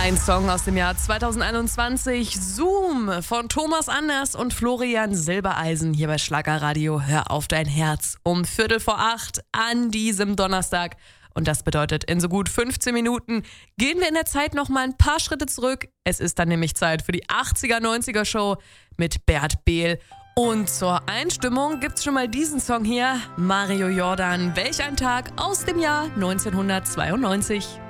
Ein Song aus dem Jahr 2021, Zoom von Thomas Anders und Florian Silbereisen hier bei Schlagerradio. Hör auf dein Herz um 7:45 an diesem Donnerstag. Und das bedeutet, in so gut 15 Minuten gehen wir in der Zeit noch mal ein paar Schritte zurück. Es ist dann nämlich Zeit für die 80er-90er Show mit Bert Behl. Und zur Einstimmung gibt's schon mal diesen Song hier, Mario Jordan, Welch ein Tag aus dem Jahr 1992.